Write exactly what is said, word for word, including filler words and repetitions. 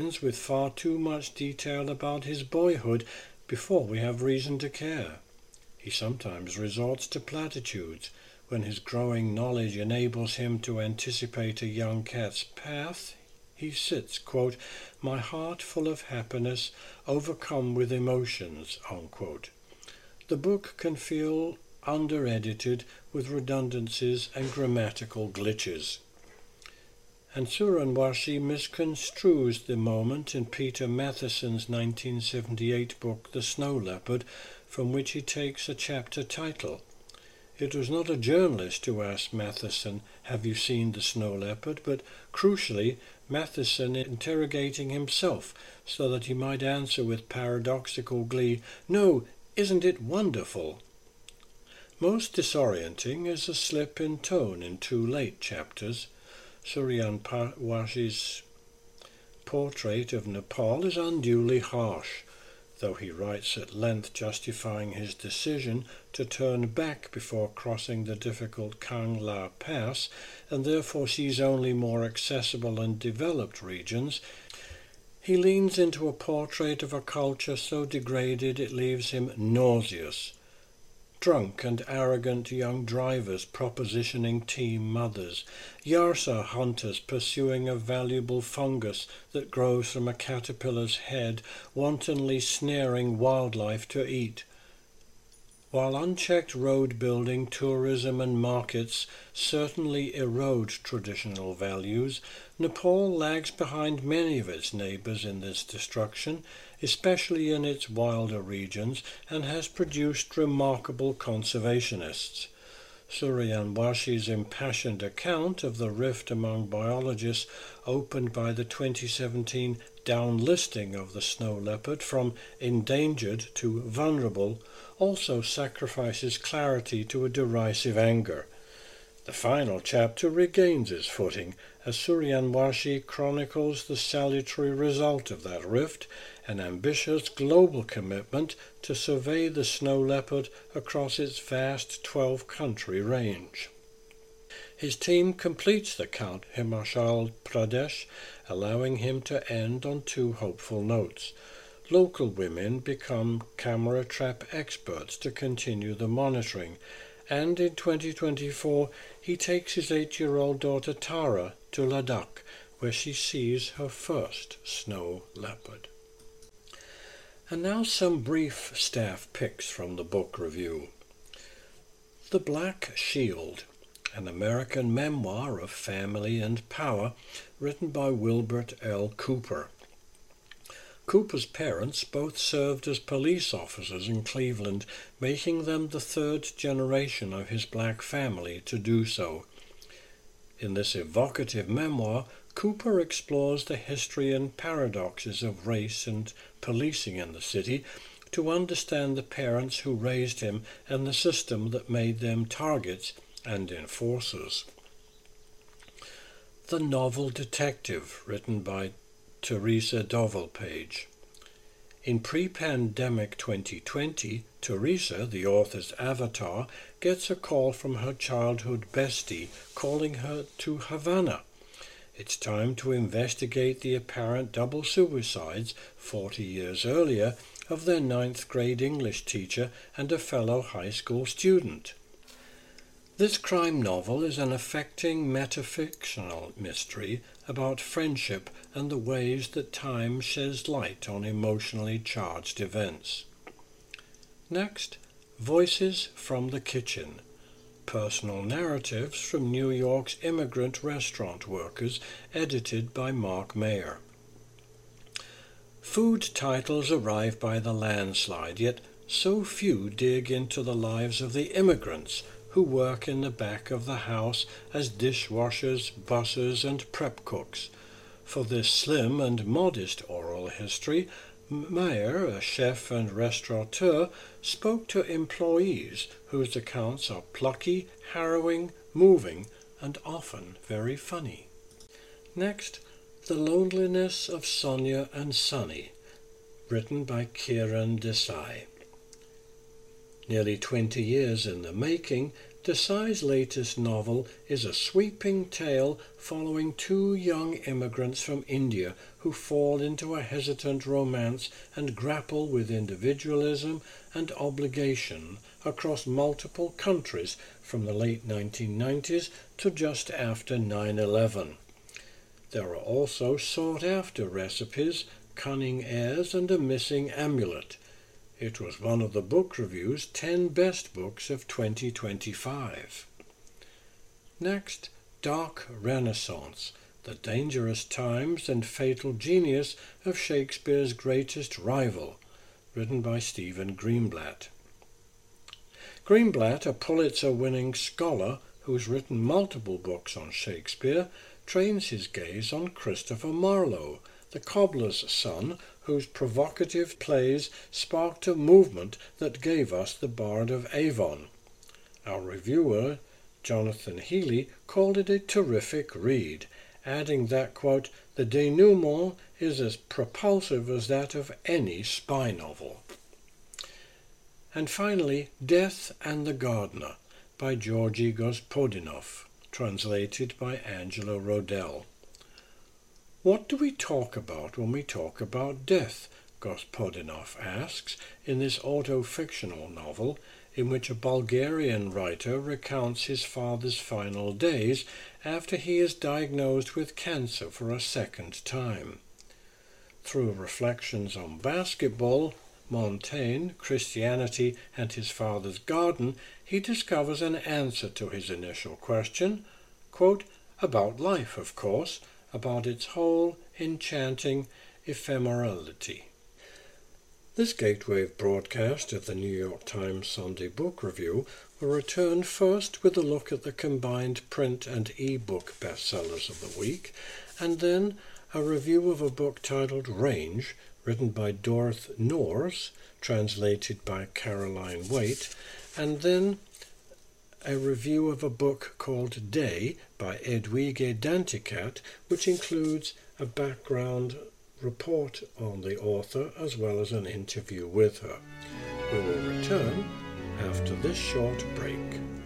with far too much detail about his boyhood before we have reason to care. He sometimes resorts to platitudes when his growing knowledge enables him to anticipate a young cat's path. He sits, quote, "my heart full of happiness, overcome with emotions," unquote. The book can feel under-edited with redundancies and grammatical glitches. And Suranwashi misconstrues the moment in Peter Matheson's nineteen seventy-eight book The Snow Leopard, from which he takes a chapter title. It was not a journalist who asked Matheson, "Have you seen The Snow Leopard?" but, crucially, Matheson interrogating himself so that he might answer with paradoxical glee, "No, isn't it wonderful?" Most disorienting is a slip in tone in two late chapters. Suranwashi's portrait of Nepal is unduly harsh, though he writes at length justifying his decision to turn back before crossing the difficult Kangla Pass, and therefore sees only more accessible and developed regions. He leans into a portrait of a culture so degraded it leaves him nauseous. Drunk and arrogant young drivers propositioning team mothers, Yarsa hunters pursuing a valuable fungus that grows from a caterpillar's head, wantonly snaring wildlife to eat. While unchecked road building, tourism and markets certainly erode traditional values, Nepal lags behind many of its neighbours in this destruction, especially in its wilder regions, and has produced remarkable conservationists. Suranwashi's impassioned account of the rift among biologists opened by the twenty seventeen downlisting of the snow leopard from endangered to vulnerable also sacrifices clarity to a derisive anger. The final chapter regains its footing as Suranwashi chronicles the salutary result of that rift, an ambitious global commitment to survey the snow leopard across its vast twelve-country range. His team completes the Count Himachal Pradesh, allowing him to end on two hopeful notes. Local women become camera trap experts to continue the monitoring, and in twenty twenty-four he takes his eight-year-old daughter Tara to Ladakh, where she sees her first snow leopard. And now some brief staff picks from the book review. The Black Shield, an American memoir of family and power, written by Wilbert L. Cooper. Cooper's parents both served as police officers in Cleveland, making them the third generation of his black family to do so. In this evocative memoir, Cooper explores the history and paradoxes of race and policing in the city to understand the parents who raised him and the system that made them targets and enforcers. The Novel Detective, written by Teresa Dovelpage. In pre-pandemic twenty twenty, Teresa, the author's avatar, gets a call from her childhood bestie calling her to Havana. It's time to investigate the apparent double suicides forty years earlier of their ninth grade English teacher and a fellow high school student. This crime novel is an affecting metafictional mystery about friendship and the ways that time sheds light on emotionally charged events. Next, Voices from the Kitchen. Personal narratives from New York's immigrant restaurant workers, edited by Mark Mayer. Food titles arrive by the landslide, yet so few dig into the lives of the immigrants who work in the back of the house as dishwashers, bussers, and prep cooks. For this slim and modest oral history, Mayer, a chef and restaurateur, spoke to employees whose accounts are plucky, harrowing, moving, and often very funny. Next, The Loneliness of Sonia and Sonny, written by Kiran Desai. Nearly twenty years in the making, Desai's latest novel is a sweeping tale following two young immigrants from India who fall into a hesitant romance and grapple with individualism and obligation across multiple countries from the late nineteen nineties to just after nine eleven. There are also sought-after recipes, cunning airs, and a missing amulet. It was one of the Book Review's ten best books of twenty twenty-five. Next, Dark Renaissance, the dangerous times and fatal genius of Shakespeare's greatest rival, written by Stephen Greenblatt. Greenblatt, a Pulitzer-winning scholar who's written multiple books on Shakespeare, trains his gaze on Christopher Marlowe, the cobbler's son, whose provocative plays sparked a movement that gave us the Bard of Avon. Our reviewer, Jonathan Healy, called it a terrific read, adding that, quote, the denouement is as propulsive as that of any spy novel. And finally, Death and the Gardener, by Georgy Gospodinov, translated by Angela Rodell. What do we talk about when we talk about death? Gospodinov asks in this auto-fictional novel in which a Bulgarian writer recounts his father's final days after he is diagnosed with cancer for a second time. Through reflections on basketball, Montaigne, Christianity, and his father's garden, he discovers an answer to his initial question, quote, about life, of course, about its whole enchanting ephemerality. This Gateway broadcast of the New York Times Sunday Book Review will return first with a look at the combined print and e-book bestsellers of the week, and then a review of a book titled Range, written by Dorth Noors, translated by Caroline Waite, and then a review of a book called Day by Edwige Danticat, which includes a background report on the author as well as an interview with her. We will return after this short break.